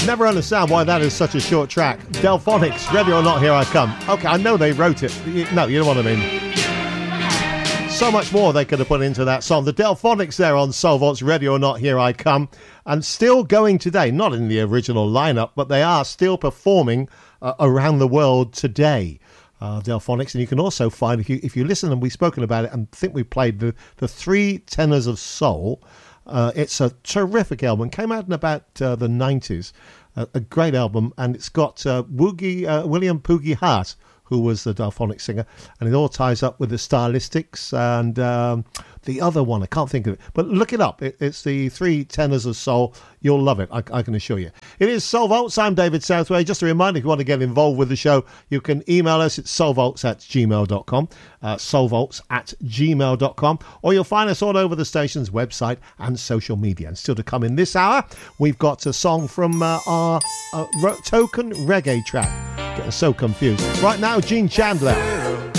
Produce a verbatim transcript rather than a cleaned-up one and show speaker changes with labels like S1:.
S1: Never understand why that is such a short track. Delphonics, Ready or Not, Here I Come. Okay, I know they wrote it. No, you know what I mean. So much more they could have put into that song. The Delphonics there on Soul Vault's Ready or Not, Here I Come. And still going today, not in the original lineup, but they are still performing uh, around the world today. Uh, Delphonics, and you can also find, if you if you listen, and we've spoken about it, and think we played the, the Three Tenors of Soul. Uh, it's a terrific album. Came out in about uh, the nineties. Uh, a great album, and it's got uh, Woogie, uh, William Poogie Hart, who was the Delphonics singer, and it all ties up with the Stylistics and um, the other one, I can't think of it, but look it up. It, it's the Three Tenors of Soul. You'll love it, I, I can assure you. It is Soul Vaults. I'm David Southway. Just a reminder, if you want to get involved with the show, you can email us at soulvaults at gmail dot com, uh, soulvaults at gmail dot com, or you'll find us all over the station's website and social media. And still to come in this hour, we've got a song from uh, our uh, token reggae track. Getting so confused. Right now, Gene Chandler.